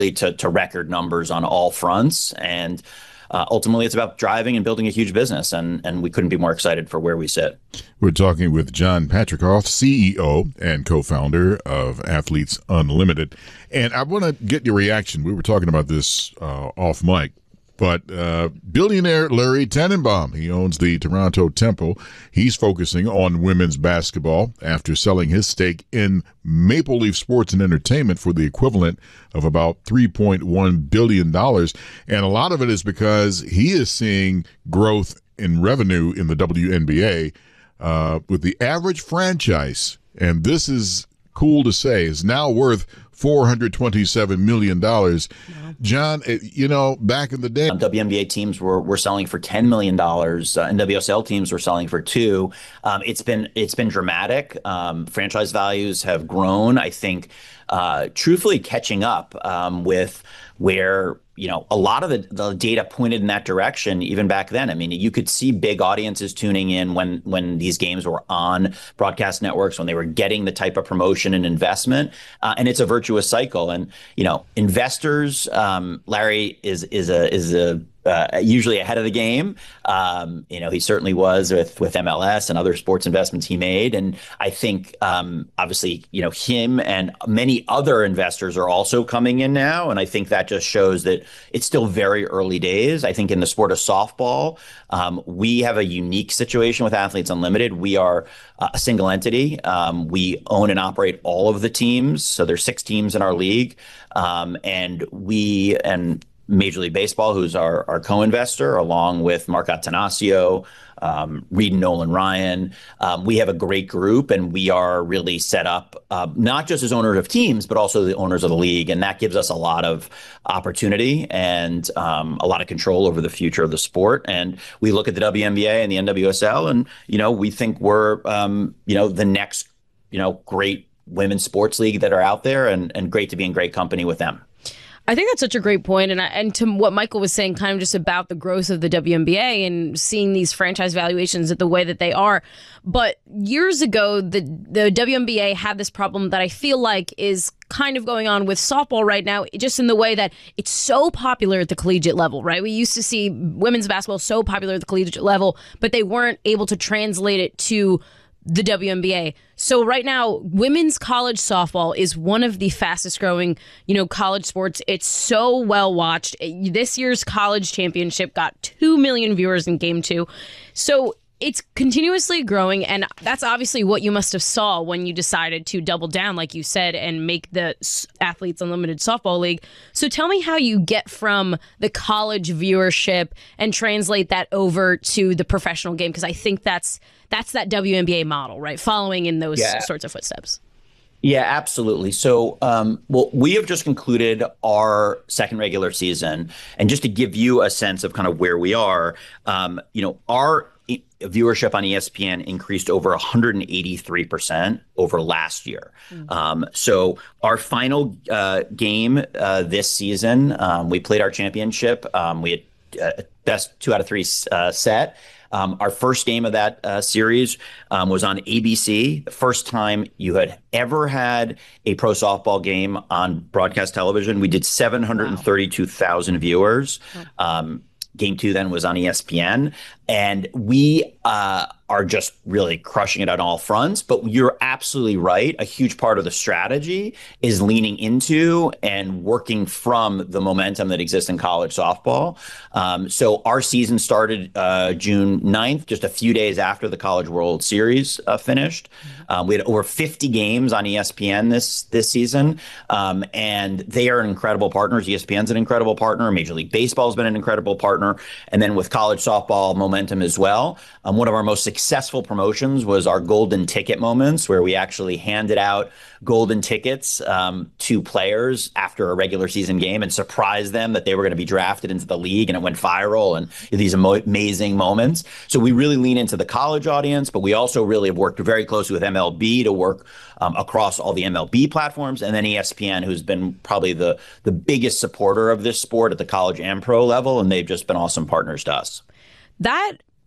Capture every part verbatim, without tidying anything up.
to, to record numbers on all fronts. And uh, ultimately, it's about driving and building a huge business. And, and we couldn't be more excited for where we sit. We're talking with John Patricof, C E O and co-founder of Athletes Unlimited. And I want to get your reaction. We were talking about this uh, off mic. But uh, billionaire Larry Tannenbaum, he owns the Toronto Temple. He's focusing on women's basketball after selling his stake in Maple Leaf Sports and Entertainment for the equivalent of about three point one billion dollars. And a lot of it is because he is seeing growth in revenue in the W N B A uh, with the average franchise. And this is cool to say, is now worth four hundred twenty-seven million dollars. Yeah. John, you know, back in the day, W N B A teams were, were selling for ten million dollars. Uh, N W S L teams were selling for two. Um, it's been it's been dramatic. Um, franchise values have grown. I think, uh, truthfully, catching up um, with where, you know, a lot of the, the data pointed in that direction even back then. I mean, you could see big audiences tuning in when when these games were on broadcast networks, when they were getting the type of promotion and investment. Uh, and it's a virtuous cycle. And, you know, investors, um, Larry is is a is a Uh, usually ahead of the game. Um, you know, he certainly was with, with M L S and other sports investments he made. And I think, um, obviously, you know, him and many other investors are also coming in now. And I think that just shows that it's still very early days. I think in the sport of softball, um, we have a unique situation with Athletes Unlimited. We are uh, a single entity. Um, we own and operate all of the teams. So there's six teams in our league. Um, and we, and Major League Baseball, who's our, our co-investor, along with Mark Attanasio, um, Reed and Nolan Ryan. Um, we have a great group, and we are really set up uh, not just as owners of teams, but also the owners of the league. And that gives us a lot of opportunity and um, a lot of control over the future of the sport. And we look at the W N B A and the N W S L, and, you know, we think we're, um, you know, the next, you know, great women's sports league that are out there, and, and great to be in great company with them. I think that's such a great point. And I, and to what Michael was saying, kind of just about the growth of the W N B A and seeing these franchise valuations at the way that they are. But years ago, the, the W N B A had this problem that I feel like is kind of going on with softball right now, just in the way that it's so popular at the collegiate level, right? We used to see women's basketball so popular at the collegiate level, but they weren't able to translate it to the W N B A. So right now, women's college softball is one of the fastest growing, you know, college sports. It's so well watched. This year's college championship got two million viewers in game two. So it's continuously growing, and that's obviously what you must have saw when you decided to double down, like you said, and make the Athletes Unlimited Softball League. So tell me how you get from the college viewership and translate that over to the professional game, because I think that's that's that W N B A model, right? Following in those yeah. sorts of footsteps. Yeah, absolutely. So, um, well, we have just concluded our second regular season, and just to give you a sense of kind of where we are, um, you know, our viewership on E S P N increased over one hundred eighty-three percent over last year. Mm. Um, so our final uh, game uh, this season, um, we played our championship. Um, we had uh, best two out of three uh, set. Um, our first game of that uh, series um, was on A B C. The first time you had ever had a pro softball game on broadcast television. We did seven hundred thirty-two thousand wow. viewers. Um, game two then was on E S P N. And we uh, are just really crushing it on all fronts. But you're absolutely right. A huge part of the strategy is leaning into and working from the momentum that exists in college softball. Um, so our season started uh, June ninth, just a few days after the College World Series uh, finished. Um, we had over fifty games on E S P N this this season. Um, and they are incredible partners. E S P N's an incredible partner. Major League Baseball has been an incredible partner. And then with college softball momentum as well. Um, one of our most successful promotions was our golden ticket moments, where we actually handed out golden tickets um, to players after a regular season game and surprised them that they were going to be drafted into the league, and it went viral, and these amo- amazing moments. So we really lean into the college audience, but we also really have worked very closely with M L B to work um, across all the M L B platforms, and then E S P N, who's been probably the the biggest supporter of this sport at the college and pro level, and they've just been awesome partners to us. That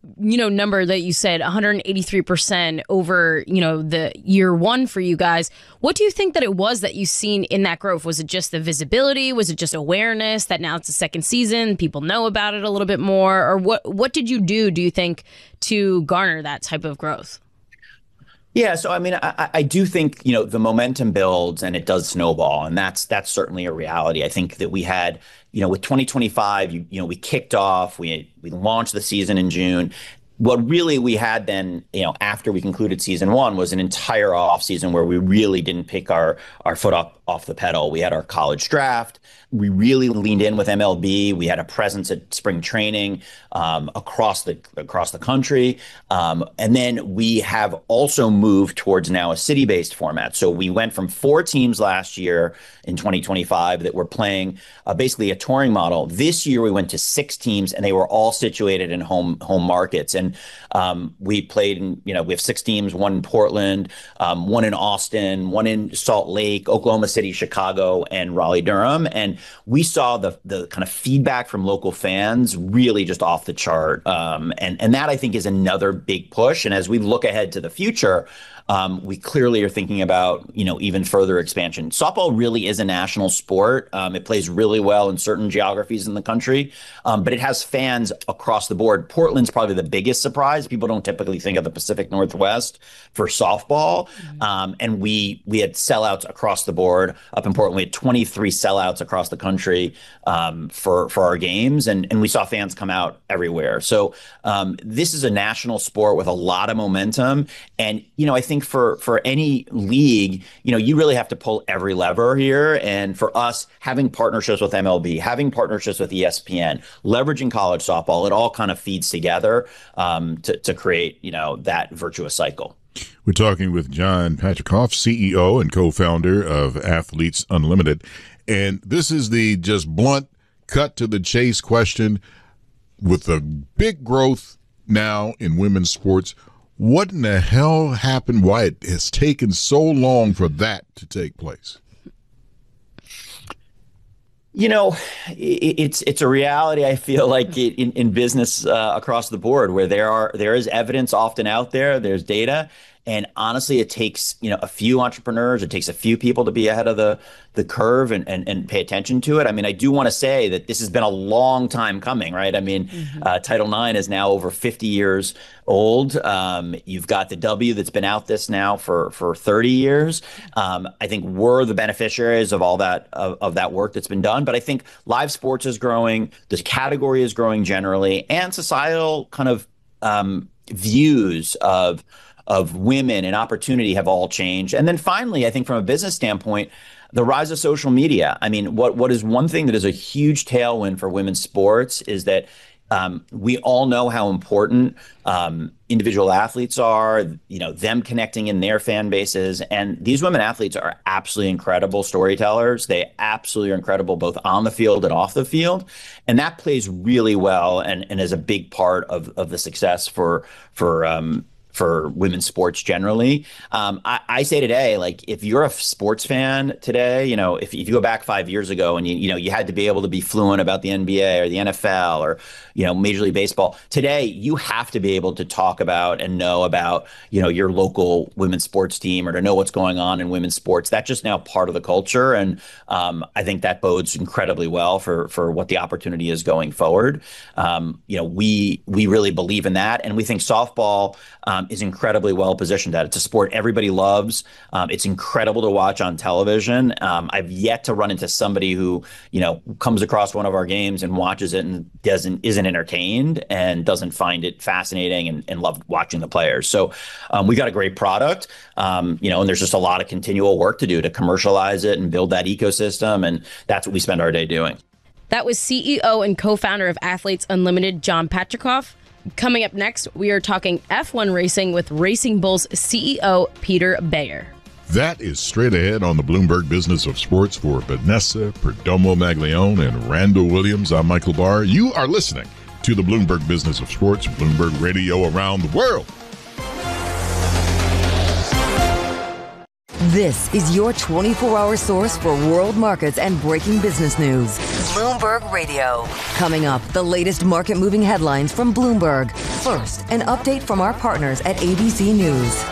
you know, number that you said, one hundred eighty-three percent over, you know, the year one for you guys. What do you think that it was that you seen in that growth? Was it just the visibility? Was it just awareness that now it's the second season, people know about it a little bit more? Or what, what did you do, do you think, to garner that type of growth? Yeah, so I mean, I, I do think, you know, the momentum builds and it does snowball, and that's that's certainly a reality. I think that we had, you know, with twenty twenty-five, you, you know, we kicked off, we we launched the season in June. What really we had then, you know, after we concluded season one was an entire off season where we really didn't pick our our foot up off the pedal. We had our college draft. We really leaned in with M L B. We had a presence at spring training um, across the across the country, um, and then we have also moved towards now a city-based format. So we went from four teams last year in twenty twenty-five that were playing uh, basically a touring model. This year we went to six teams, and they were all situated in home home markets. And um, we played in, you know, we have six teams: one in Portland, um, one in Austin, one in Salt Lake, Oklahoma City, Chicago, and Raleigh Durham. And we saw the the kind of feedback from local fans really just off the chart. Um, and, and that, I think, is another big push. And as we look ahead to the future, um, we clearly are thinking about, you know, even further expansion. Softball really is a national sport. Um, it plays really well in certain geographies in the country, um, but it has fans across the board. Portland's probably the biggest surprise. People don't typically think of the Pacific Northwest for softball. Mm-hmm. Um, and we we had sellouts across the board. Up in Portland, we had twenty-three sellouts across the country um, for, for our games. And, and we saw fans come out everywhere. So um, this is a national sport with a lot of momentum. And, you know, I think for, for any league, you know, you really have to pull every lever here. And for us, having partnerships with M L B, having partnerships with E S P N, leveraging college softball, it all kind of feeds together um, to, to create, you know, that virtuous cycle. We're talking with John Patricof, C E O and co-founder of Athletes Unlimited. And this is the just blunt, cut to the chase question. With the big growth now in women's sports, what in the hell happened? Why it has taken so long for that to take place? You know, it's it's a reality. I feel like in, in business uh, across the board, where there are there is evidence often out there. There's data, and honestly, it takes you know a few entrepreneurs. It takes a few people to be ahead of the the curve and and, and pay attention to it. I mean, I do want to say that this has been a long time coming, right? I mean, mm-hmm. uh, Title nine is now over fifty years old. Um, you've got the W that's been out this now for for thirty years. Um, I think we're the beneficiaries of all that of, of that work that's been done. But I think live sports is growing. This category is growing generally, and societal kind of um, views of of women and opportunity have all changed. And then finally, I think from a business standpoint, the rise of social media. I mean, what what is one thing that is a huge tailwind for women's sports is that um, we all know how important um, individual athletes are, you know, them connecting in their fan bases. And these women athletes are absolutely incredible storytellers. They absolutely are incredible both on the field and off the field. And that plays really well and, and is a big part of, of the success for for um, for women's sports generally. Um, I, I say today, like if you're a sports fan today, you know, if, if you go back five years ago and you, you know, you had to be able to be fluent about the N B A or the N F L or, you know, Major League Baseball. Today, you have to be able to talk about and know about, you know, your local women's sports team or to know what's going on in women's sports. That's just now part of the culture. And um, I think that bodes incredibly well for, for what the opportunity is going forward. Um, you know, we, we really believe in that. And we think softball um, is incredibly well positioned at it. It's a sport everybody loves. Um, it's incredible to watch on television. Um, I've yet to run into somebody who, you know, comes across one of our games and watches it and doesn't isn't entertained and doesn't find it fascinating and, and love watching the players. So um, we got a great product, um, you know, and there's just a lot of continual work to do to commercialize it and build that ecosystem. And that's what we spend our day doing. That was C E O and co-founder of Athletes Unlimited, John Patricof. Coming up next, we are talking F one racing with Racing Bulls C E O Peter Bayer. That is straight ahead on the Bloomberg Business of Sports for Vanessa Perdomo Maglione and Randall Williams. I'm Michael Barr. You are listening to the Bloomberg Business of Sports, Bloomberg Radio around the world. This is your twenty-four hour source for world markets and breaking business news. Bloomberg Radio. Coming up, the latest market-moving headlines from Bloomberg. First, an update from our partners at A B C News.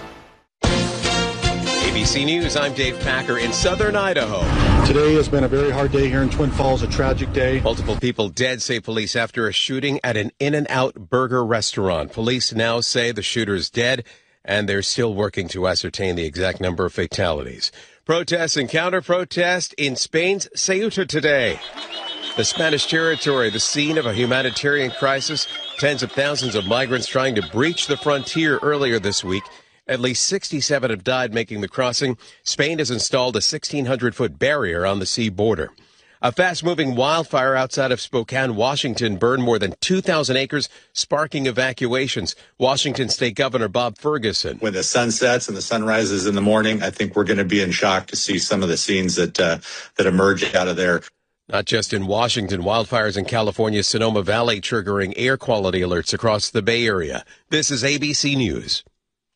A B C News, I'm Dave Packer in southern Idaho. Today has been a very hard day here in Twin Falls, a tragic day. Multiple people dead, say police, after a shooting at an In-N-Out burger restaurant. Police now say the shooter is dead, and they're still working to ascertain the exact number of fatalities. Protests and counter-protest in Spain's Ceuta today. The Spanish territory, the scene of a humanitarian crisis. Tens of thousands of migrants trying to breach the frontier earlier this week. At least sixty-seven have died making the crossing. Spain has installed a sixteen hundred foot barrier on the sea border. A fast-moving wildfire outside of Spokane, Washington, burned more than two thousand acres, sparking evacuations. Washington State Governor Bob Ferguson. When the sun sets and the sun rises in the morning, I think we're going to be in shock to see some of the scenes that uh, that emerge out of there. Not just in Washington, wildfires in California's Sonoma Valley triggering air quality alerts across the Bay Area. This is A B C News.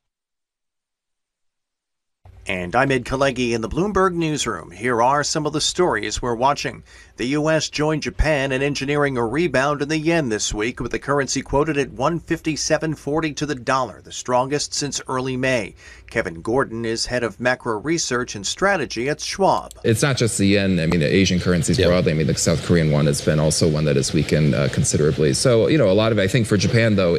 And I'm Ed Kalegi in the Bloomberg Newsroom. Here are some of the stories we're watching. The U S joined Japan in engineering a rebound in the yen this week, with the currency quoted at one fifty-seven forty to the dollar, the strongest since early May. Kevin Gordon is head of macro research and strategy at Schwab. It's not just the yen. I mean, the Asian currencies yep. broadly. I mean, the South Korean one has been also one that has weakened uh, considerably. So, you know, a lot of it, I think for Japan, though,